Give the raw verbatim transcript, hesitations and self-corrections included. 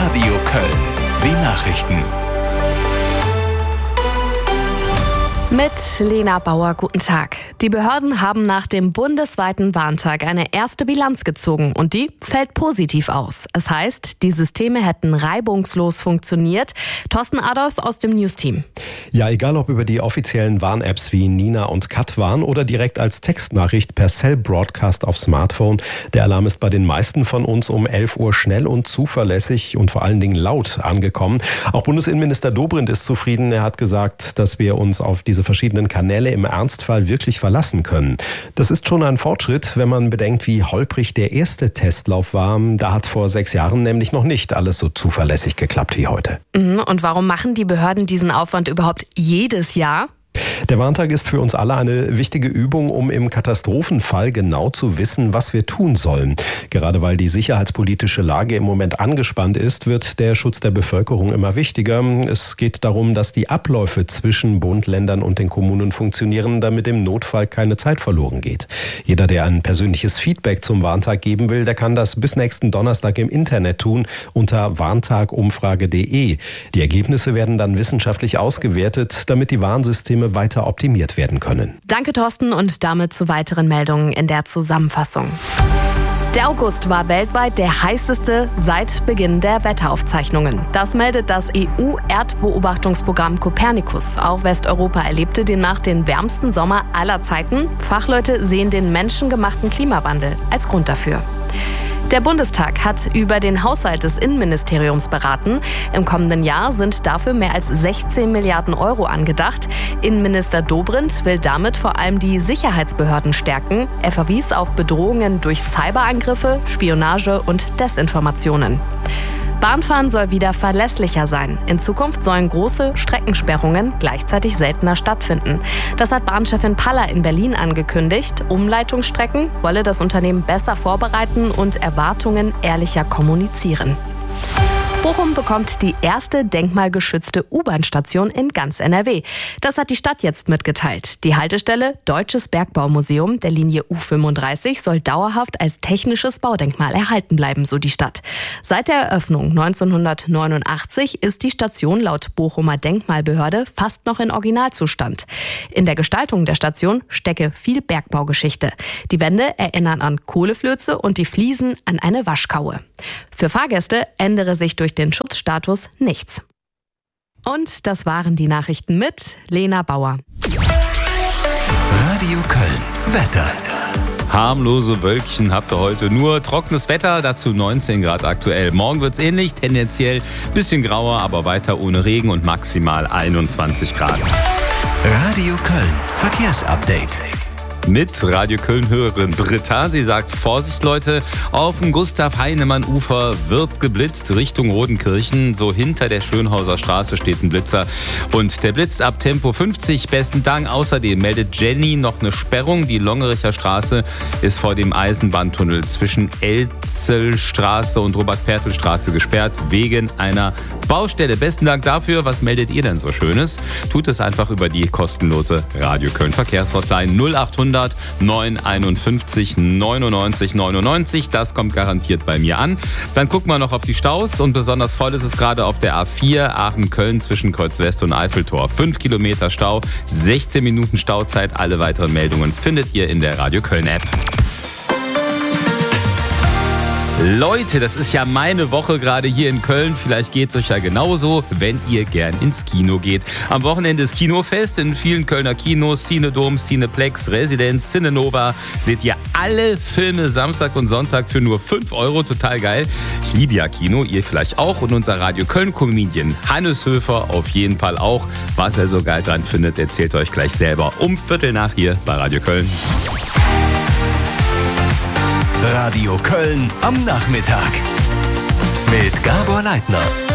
Radio Köln. Die Nachrichten. Mit Lena Bauer, guten Tag. Die Behörden haben nach dem bundesweiten Warntag eine erste Bilanz gezogen und die fällt positiv aus. Es heißt, die Systeme hätten reibungslos funktioniert. Thorsten Adolfs aus dem News-Team. Ja, egal ob über die offiziellen Warn-Apps wie Nina und Katwarn oder direkt als Textnachricht per Cell-Broadcast auf Smartphone. Der Alarm ist bei den meisten von uns um elf Uhr schnell und zuverlässig und vor allen Dingen laut angekommen. Auch Bundesinnenminister Dobrindt ist zufrieden. Er hat gesagt, dass wir uns auf diese verschiedenen Kanäle im Ernstfall wirklich verlassen können. Das ist schon ein Fortschritt, wenn man bedenkt, wie holprig der erste Testlauf war. Da hat vor sechs Jahren nämlich noch nicht alles so zuverlässig geklappt wie heute. Und warum machen die Behörden diesen Aufwand überhaupt jedes Jahr? Der Warntag ist für uns alle eine wichtige Übung, um im Katastrophenfall genau zu wissen, was wir tun sollen. Gerade weil die sicherheitspolitische Lage im Moment angespannt ist, wird der Schutz der Bevölkerung immer wichtiger. Es geht darum, dass die Abläufe zwischen Bund, Ländern und den Kommunen funktionieren, damit im Notfall keine Zeit verloren geht. Jeder, der ein persönliches Feedback zum Warntag geben will, der kann das bis nächsten Donnerstag im Internet tun unter warntagumfrage punkt de. Die Ergebnisse werden dann wissenschaftlich ausgewertet, damit die Warnsysteme weiter optimiert werden können. Danke, Thorsten, und damit zu weiteren Meldungen in der Zusammenfassung. Der August war weltweit der heißeste seit Beginn der Wetteraufzeichnungen. Das meldet das E U-Erdbeobachtungsprogramm Copernicus. Auch Westeuropa erlebte demnach den wärmsten Sommer aller Zeiten. Fachleute sehen den menschengemachten Klimawandel als Grund dafür. Der Bundestag hat über den Haushalt des Innenministeriums beraten. Im kommenden Jahr sind dafür mehr als sechzehn Milliarden Euro angedacht. Innenminister Dobrindt will damit vor allem die Sicherheitsbehörden stärken. Er verwies auf Bedrohungen durch Cyberangriffe, Spionage und Desinformationen. Bahnfahren soll wieder verlässlicher sein. In Zukunft sollen große Streckensperrungen gleichzeitig seltener stattfinden. Das hat Bahnchefin Paller in Berlin angekündigt. Umleitungsstrecken wolle das Unternehmen besser vorbereiten und Erwartungen ehrlicher kommunizieren. Bochum bekommt die erste denkmalgeschützte U-Bahn-Station in ganz N R W. Das hat die Stadt jetzt mitgeteilt. Die Haltestelle Deutsches Bergbaumuseum der Linie U fünfunddreißig soll dauerhaft als technisches Baudenkmal erhalten bleiben, so die Stadt. Seit der Eröffnung neunzehnhundertneunundachtzig ist die Station laut Bochumer Denkmalbehörde fast noch in Originalzustand. In der Gestaltung der Station stecke viel Bergbaugeschichte. Die Wände erinnern an Kohleflöze und die Fliesen an eine Waschkaue. Für Fahrgäste ändere sich durch den Schutzstatus nichts. Und das waren die Nachrichten mit Lena Bauer. Radio Köln. Wetter. Harmlose Wölkchen habt ihr heute, nur trockenes Wetter, dazu neunzehn Grad aktuell. Morgen wird's ähnlich, tendenziell bisschen grauer, aber weiter ohne Regen und maximal einundzwanzig Grad. Radio Köln. Verkehrsupdate. Mit Radio Köln-Hörerin Britta. Sie sagt, Vorsicht Leute, auf dem Gustav-Heinemann-Ufer wird geblitzt Richtung Rodenkirchen. So hinter der Schönhauser Straße steht ein Blitzer und der blitzt ab Tempo fünfzig. Besten Dank. Außerdem meldet Jenny noch eine Sperrung. Die Longericher Straße ist vor dem Eisenbahntunnel zwischen Elzelstraße und Robert-Pertl-Straße gesperrt wegen einer Baustelle. Besten Dank dafür. Was meldet ihr denn so Schönes? Tut es einfach über die kostenlose Radio Köln Verkehrshotline null achthundert neun einundfünfzig neunundneunzig neunundneunzig. Das kommt garantiert bei mir an. Dann gucken wir noch auf die Staus und besonders voll ist es gerade auf der A vier Aachen-Köln zwischen Kreuz West und Eiffeltor. fünf Kilometer Stau, sechzehn Minuten Stauzeit. Alle weiteren Meldungen findet ihr in der Radio Köln App. Leute, das ist ja meine Woche gerade hier in Köln. Vielleicht geht es euch ja genauso, wenn ihr gern ins Kino geht. Am Wochenende ist Kinofest in vielen Kölner Kinos, Cinedom, Cineplex, Residenz, Cinenova. Seht ihr alle Filme Samstag und Sonntag für nur fünf Euro. Total geil. Ich liebe ja Kino, ihr vielleicht auch. Und unser Radio Köln-Comedian Hannes Höfer auf jeden Fall auch. Was er so geil dran findet, erzählt euch gleich selber um Viertel nach hier bei Radio Köln. Radio Köln am Nachmittag mit Gabor Leitner.